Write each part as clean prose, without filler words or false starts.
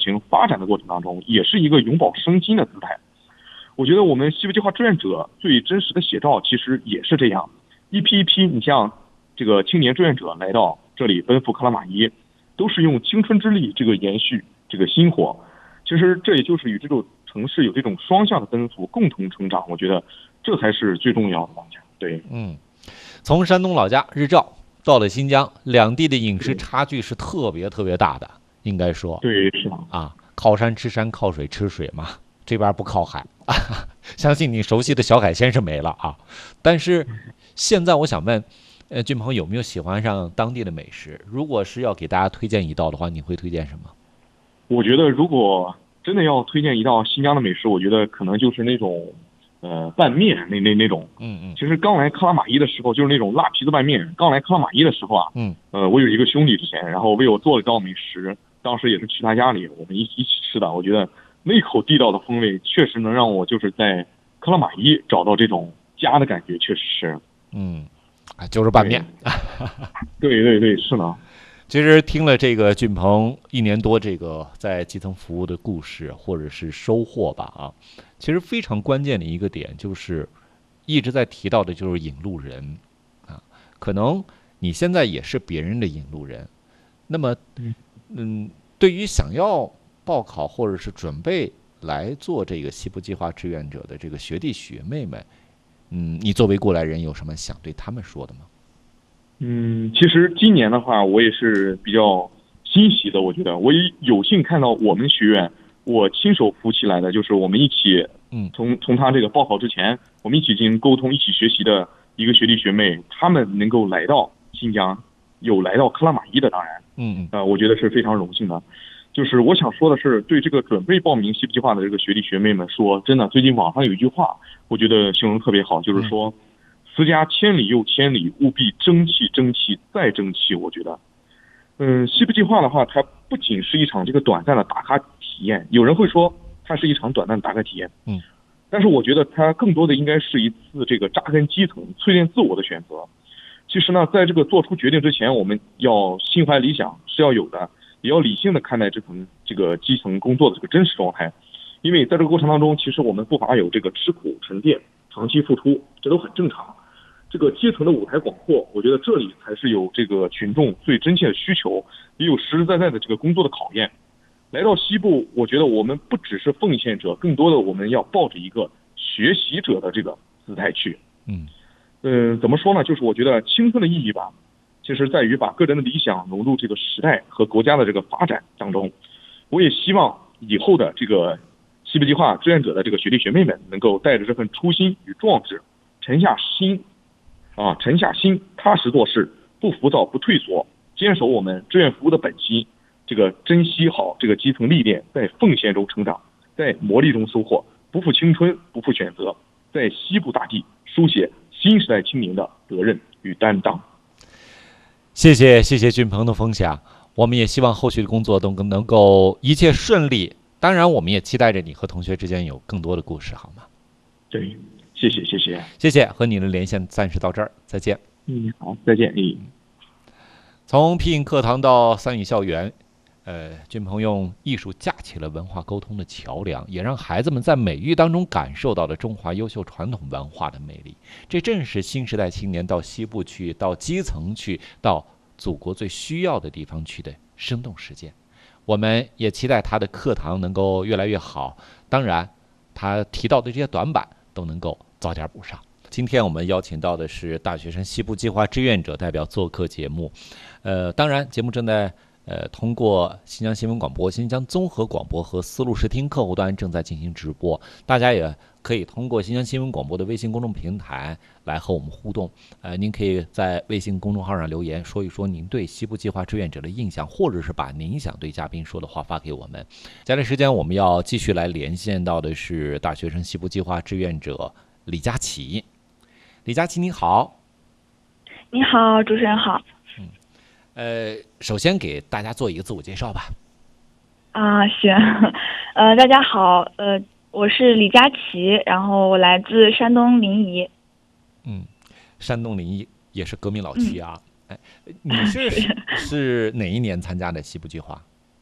情发展的过程当中，也是一个永葆生机的姿态。我觉得我们西部计划志愿者最真实的写照其实也是这样，一批一批，你像这个青年志愿者来到这里奔赴克拉玛依，都是用青春之力这个延续这个薪火。其实这也就是与这种城市有这种双向的奔赴，共同成长。我觉得这才是最重要的方向。对， 从山东老家日照到了新疆，两地的饮食差距是特别大的，应该说。 对，是的啊，靠山吃山，靠水吃水嘛，这边不靠海。相信你熟悉的小海鲜是没了啊。但是现在我想问，俊鹏有没有喜欢上当地的美食？如果是要给大家推荐一道的话，你会推荐什么？ 我觉得如果真的要推荐一道新疆的美食，我觉得可能就是那种拌面那种。其实刚来克拉玛依的时候，就是那种辣皮子拌面。刚来克拉玛依的时候啊，我有一个兄弟之前，然后为我做了一道美食，当时也是去他家里，我们一起吃的。我觉得那口地道的风味，确实能让我就是在克拉玛依找到这种家的感觉，确实是。 就是拌面。 对，是呢。 其实听了这个俊鹏1年多这个在基层服务的故事或者是收获吧啊，其实非常关键的一个点就是一直在提到的就是引路人啊，可能你现在也是别人的引路人。那么对于想要报考或者是准备来做这个西部计划志愿者的这个学弟学妹们，你作为过来人有什么想对他们说的吗？ 其实今年的话，我也是比较欣喜的。我觉得我也有幸看到我们学院，我亲手扶起来的，就是我们一起，从他这个报考之前，我们一起进行沟通、一起学习的一个学弟学妹，他们能够来到新疆，有来到克拉玛依的，当然，我觉得是非常荣幸的。就是我想说的是，对这个准备报名西部计划的这个学弟学妹们说，真的，最近网上有一句话，我觉得形容特别好，就是说。思家千里又千里，务必争气再争气。我觉得，西部计划的话，它不仅是一场这个短暂的打卡体验，有人会说它是一场短暂的打卡体验，但是我觉得它更多的应该是一次这个扎根基层、淬炼自我的选择。其实呢，在这个做出决定之前，我们要心怀理想是要有的，也要理性的看待这个基层工作的这个真实状态，因为在这个过程当中，其实我们不乏有这个吃苦沉淀、长期付出，这都很正常。这个阶层的舞台广阔，我觉得这里才是有这个群众最真切的需求，也有实实在在的这个工作的考验。来到西部，我觉得我们不只是奉献者，更多的我们要抱着一个学习者的这个姿态去。怎么说呢？就是我觉得青春的意义吧，其实在于把个人的理想融入这个时代和国家的这个发展当中。我也希望以后的这个西部计划志愿者的这个学弟学妹们，能够带着这份初心与壮志，沉下心，踏实做事，不浮躁，不退缩，坚守我们志愿服务的本心，这个珍惜好这个基层历练，在奉献中成长，在磨砺中收获，不负青春，不负选择，在西部大地书写新时代青年的责任与担当。 谢谢俊鹏的分享，我们也希望后续的工作都能够一切顺利。当然，我们也期待着你和同学之间有更多的故事，好吗？ 对。谢谢， 和你的连线暂时到这儿，再见。 好，再见。 从皮影课堂到三语校园，俊鹏用艺术架起了文化沟通的桥梁，也让孩子们在美育当中感受到了中华优秀传统文化的魅力。这正是新时代青年到西部去、到基层去、到祖国最需要的地方去的生动实践。我们也期待他的课堂能够越来越好，当然，他提到的这些短板都能够早点补上。今天我们邀请到的是大学生西部计划志愿者代表做客节目，当然节目正在通过新疆新闻广播、新疆综合广播和丝路视听客户端正在进行直播，大家也可以通过新疆新闻广播的微信公众平台来和我们互动。您可以在微信公众号上留言，说一说您对西部计划志愿者的印象，或者是把您想对嘉宾说的话发给我们。接下来时间我们要继续来连线到的是大学生西部计划志愿者李佳琪。李佳琪你好。 你好，主持人好。 首先给大家做一个自我介绍吧。 行。大家好，我是李佳琪，然后我来自山东临沂。 山东临沂也是革命老区啊。你是哪一年参加的西部计划？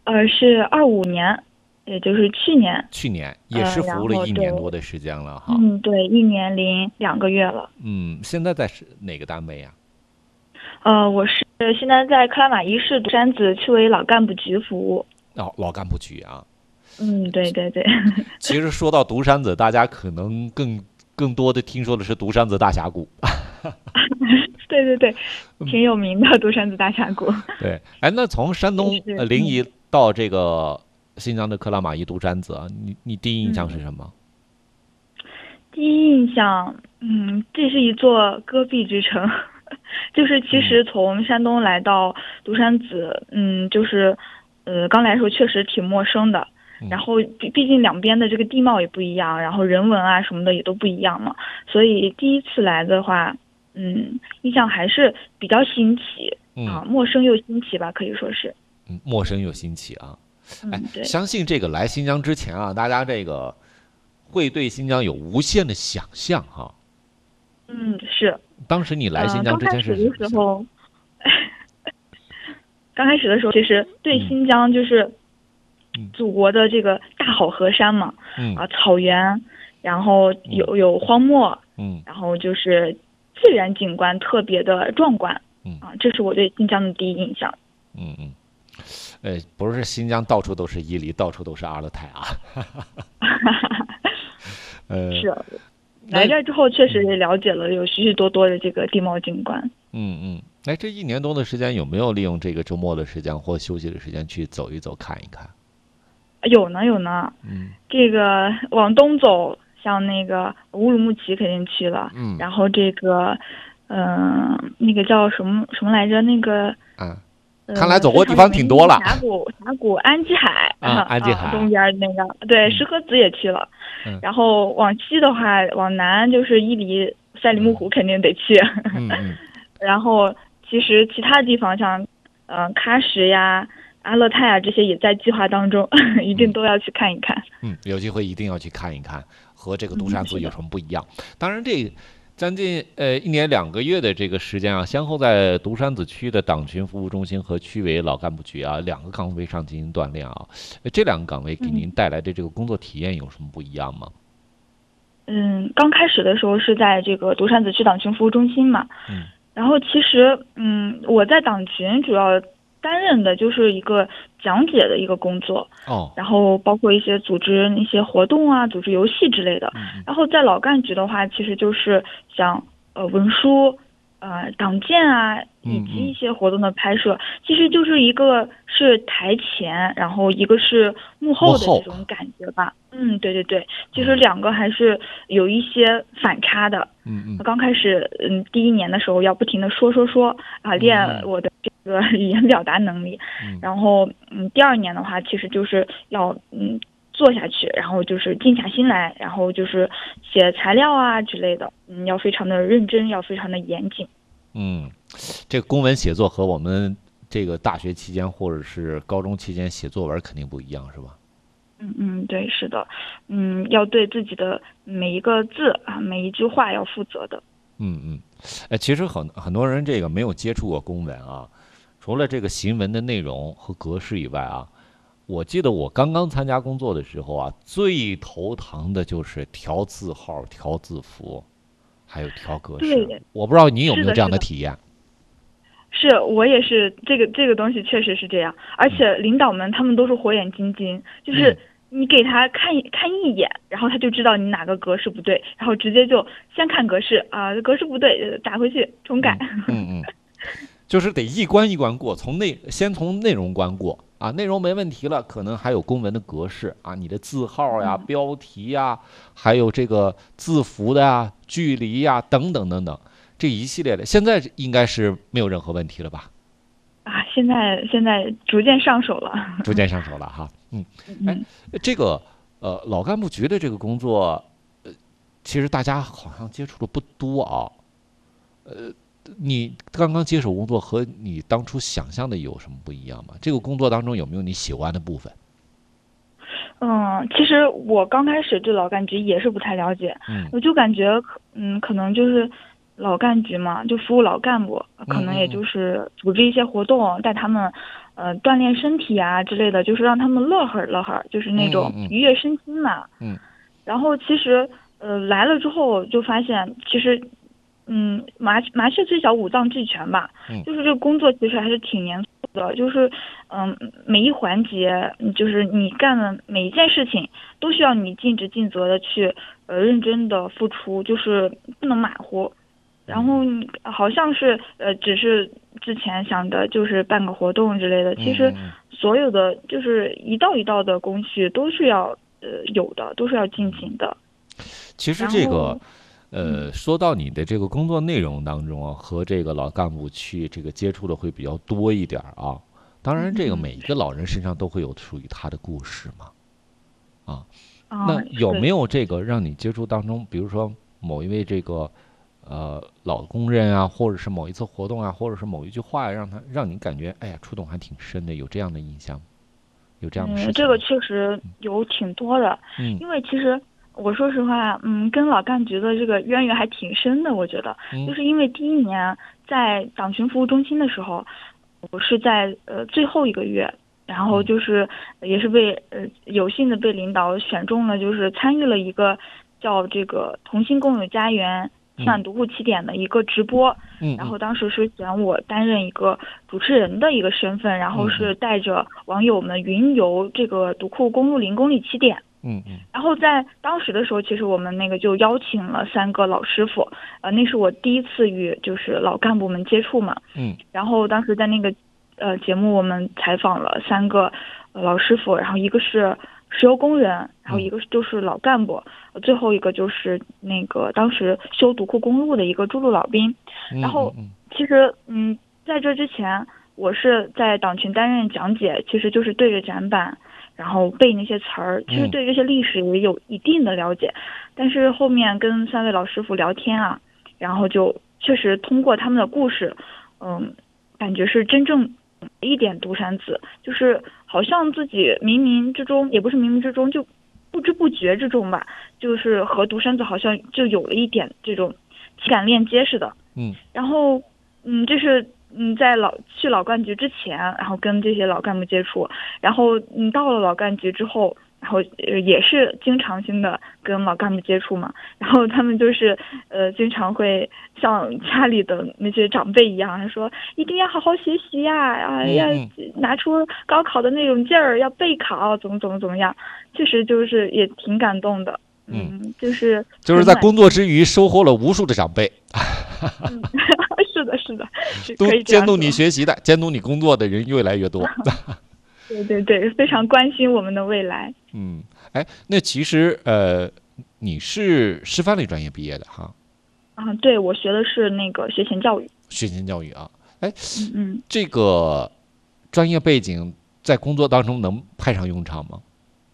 是25年，也就是去年。 去年也是服务了1年多的时间了哈。 对，1年零2个月了。 现在在哪个单位呀？ 我是现在在克拉玛依市独山子区委老干部局服务。 老干部局啊。 对对对。 其实说到独山子，大家可能更多的听说的是独山子大峡谷。 对对对，挺有名的独山子大峡谷。 对，那从山东临沂到这个新疆的克拉玛依独山子，你第一印象是什么？ 第一印象，这是一座戈壁之城。就是其实从山东来到独山子，就是刚来的时候确实挺陌生的。然后毕竟两边的这个地貌也不一样，然后人文啊什么的也都不一样嘛，所以第一次来的话，印象还是比较新奇陌生又新奇吧，可以说是。 陌生又新奇啊。 对， 相信这个来新疆之前啊，大家这个会对新疆有无限的想象哈。 是。 当时你来新疆之前是刚开始的时候，其实对新疆就是祖国的这个大好河山嘛，草原，然后有荒漠，然后就是自然景观特别的壮观，这是我对新疆的第一印象。 不是新疆到处都是伊犁，到处都是阿勒泰啊。 是。来这之后，确实也了解了有许许多多的这个地貌景观。 这1年多的时间，有没有利用这个周末的时间或休息的时间去走一走、看一看？ 有呢。这个往东走，像那个乌鲁木齐肯定去了。然后这个，那个叫什么来着？那个。 看来走过地方挺多了。 峡谷安吉海安吉海东边那个，对，石河子也去了。然后往西的话，往南就是伊犁、赛里木湖肯定得去。然后其实其他地方像喀什呀、阿勒泰啊这些也在计划当中，一定都要去看一看。 有机会一定要去看一看，和这个独山子有什么不一样？当然这将近1年2个月的这个时间啊，先后在独山子区的党群服务中心和区委老干部局啊2个岗位上进行锻炼啊。这2个岗位给您带来的这个工作体验有什么不一样吗？ 刚开始的时候是在这个独山子区党群服务中心嘛，然后其实我在党群主要担任的就是一个讲解的一个工作，然后包括一些组织一些活动啊，组织游戏之类的。然后在老干局的话，其实就是像文书、党建啊，以及一些活动的拍摄，其实就是一个是台前，然后一个是幕后的这种感觉吧。对对对，其实2个还是有一些反差的。刚开始第1年的时候要不停的说练我的这个语言表达能力，然后第2年的话，其实就是要做下去，然后就是静下心来，然后就是写材料啊之类的，要非常的认真，要非常的严谨。 这个公文写作和我们这个大学期间或者是高中期间写作文肯定不一样，是吧？ 对，是的，要对自己的每一个字啊，每一句话要负责的。 其实很多人这个没有接触过公文啊，除了这个行文的内容和格式以外啊，我记得我刚刚参加工作的时候啊，最头疼的就是调字号、调字符，还有调格式。我不知道你有没有这样的体验？ 是我也是，这个东西确实是这样，而且领导们他们都是火眼金睛，就是你给他看一眼，然后他就知道你哪个格式不对，然后直接就先看格式格式不对，打回去重改。 就是得一关一关过，先从内容关过啊，内容没问题了，可能还有公文的格式啊，你的字号呀、标题呀，还有这个字符的呀、距离呀等等等等。这一系列的，现在应该是没有任何问题了吧？ 现在逐渐上手了， 哈。这个老干部局的这个工作，其实大家好像接触的不多啊。你刚刚接手工作和你当初想象的有什么不一样吗？这个工作当中有没有你喜欢的部分？ 其实我刚开始对老干局也是不太了解，我就感觉可能就是老干局嘛，就服务老干部，可能也就是组织一些活动，带他们锻炼身体啊之类的，就是让他们乐呵乐呵，就是那种愉悦身心嘛。然后其实来了之后就发现，其实麻雀虽小五脏俱全吧，就是这个工作其实还是挺严肃的，就是每一环节，就是你干的每一件事情都需要你尽职尽责的去认真的付出，就是不能马虎。然后好像是只是之前想的就是办个活动之类的，其实所有的就是一道一道的工序都是要有的，都是要进行的。 其实这个说到你的这个工作内容当中啊，和这个老干部去这个接触的会比较多一点啊。当然，这个每一个老人身上都会有属于他的故事嘛，那有没有这个让你接触当中，比如说某一位这个老工人啊，或者是某一次活动啊，或者是某一句话呀，让你感觉哎呀触动还挺深的，有这样的印象，有这样的事情？ 这个确实有挺多的，因为其实我说实话，跟老干局的这个渊源还挺深的，我觉得，就是因为第一年在党群服务中心的时候，我是在最后一个月，然后就是也是被有幸的被领导选中了，就是参与了一个叫这个同心共有家园亲晚读库起点的一个直播，然后当时是选我担任一个主持人的一个身份，然后是带着网友们云游这个读库公路0公里起点。然后在当时的时候，其实我们那个就邀请了3个老师傅，那是我第一次与就是老干部们接触嘛，然后当时在那个节目我们采访了3个老师傅，然后一个是石油工人，然后一个就是老干部，最后一个就是那个当时修读库公路的一个筑路老兵。然后其实在这之前我是在党群担任讲解，其实就是对着展板然后背那些词儿，其实对这些历史也有一定的了解，但是后面跟3位老师傅聊天啊，然后就确实通过他们的故事，感觉是真正一点独山子，就是好像自己冥冥之中，也不是冥冥之中，就不知不觉之中吧，就是和独山子好像就有了一点这种情感链接似的。然后这是在去老干局之前，然后跟这些老干部接触，然后到了老干局之后，然后也是经常性的跟老干部接触嘛，然后他们就是经常会像家里的那些长辈一样说一定要好好学习呀，要拿出高考的那种劲儿，要备考，怎么样，确实就是也挺感动的。就是在工作之余收获了无数的长辈。 是的， 都监督你学习的，监督你工作的人越来越多。 对，非常关心我们的未来。 那其实你是师范类专业毕业的哈？ 对，我学的是那个学前教育。 学前教育啊，这个专业背景在工作当中能派上用场吗？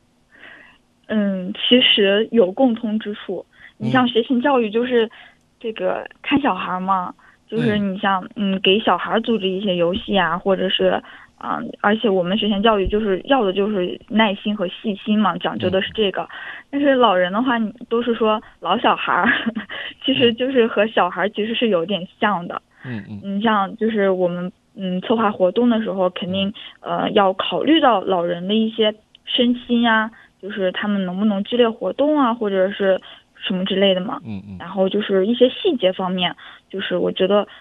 其实有共通之处。你像学前教育就是这个看小孩嘛，就是你像给小孩组织一些游戏啊，或者是而且我们学前教育就是要的就是耐心和细心嘛，讲究的是这个。但是老人的话，你都是说老小孩，其实就是和小孩其实是有点像的。你像就是我们策划活动的时候，肯定要考虑到老人的一些身心啊，就是他们能不能剧烈活动啊，或者是什么之类的嘛。然后就是一些细节方面，就是我觉得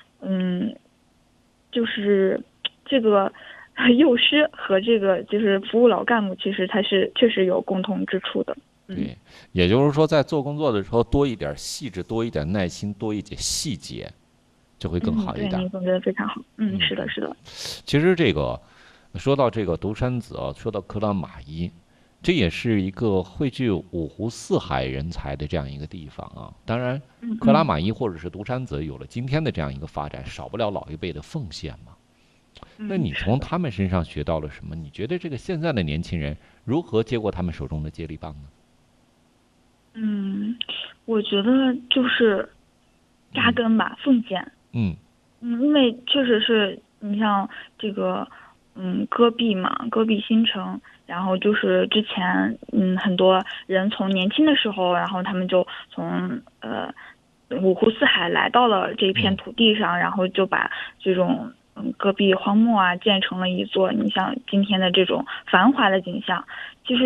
就是这个幼师和这个就是服务老干部，其实它是确实有共同之处的。 对，也就是说在做工作的时候多一点细致，多一点耐心，多一点细节，就会更好一点。 对，你总结得非常好。是的。 其实这个说到这个独山子啊，说到克拉玛依，这也是一个汇聚五湖四海人才的这样一个地方啊。当然，克拉玛依或者是独山子有了今天的这样一个发展，少不了老一辈的奉献嘛。那你从他们身上学到了什么？你觉得这个现在的年轻人如何接过他们手中的接力棒呢？ 我觉得就是扎根吧，奉献。因为确实是你像这个戈壁嘛，戈壁新城，然后就是之前很多人从年轻的时候，然后他们就从五湖四海来到了这片土地上，然后就把这种戈壁荒漠啊建成了一座你像今天的这种繁华的景象。其实